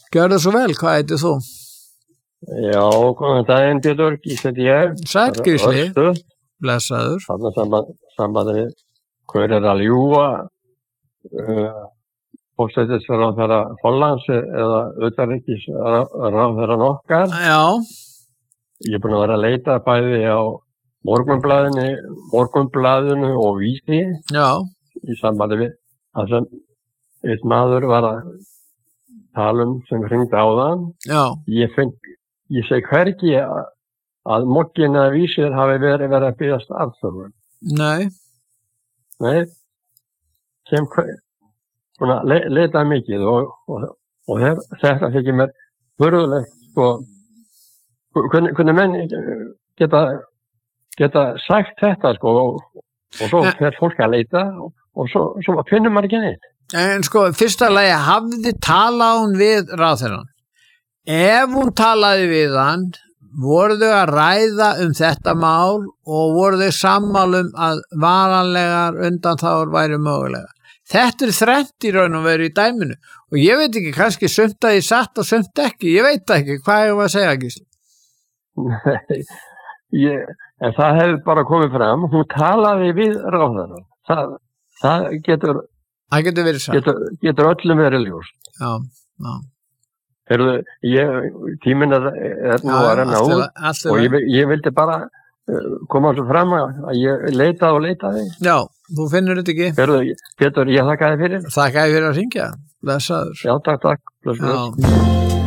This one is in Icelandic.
Gjörðu svo vel, hvað heitir þú? Já, góðan daginn, Pétur, Gísli ég. Sæll, Gísli. Blessaður. Þarna sambandið, hver að ljúga forsætisráðherra Hollands eða utanríkisráðherrann okkar. Já. Ég búin að vera að leita bæði á Morgunblaðinu og Vísi. Já. Í sambandi við það sem einn maður var að tala sem hringdi á þann. Já. Ég segi hvergi að moggin að Vísir hafi verið að biðjast afsökun. Nei. Nei. Sem búin að leita mikið og þetta þykir mér furðulegt sko. Hvernig menn geta sagt þetta sko og svo fer fólk að leita og svo finnur maður ekki neitt. En sko, fyrsta lagi hafði talað hún við ráðherrann. Ef hún talaði við hann, voru þau að ræða þetta mál og voru þau sammála að varanlegar undanþágur væri mögulega. Þetta þrennt í raun og veru í dæminu og ég veit ekki, kannski sumt að ég satt og sumt ekki, ég veit ekki, hvað ég var að segja, Gísli? Nei, en það hefði bara komið fram, hún talaði við ráðherrann. Það getur verið satt. Getur öllum verið ljóst. Já, já. Heyrðu, tíminn er nú að renna út og ég vildi bara koma svo fram að ég leitaði. Já, þú finnur þetta ekki. Heyrðu, Pétur, ég þakka þér fyrir. Þakka þér fyrir að hringja. Blessaður. Já, takk. Blessaður.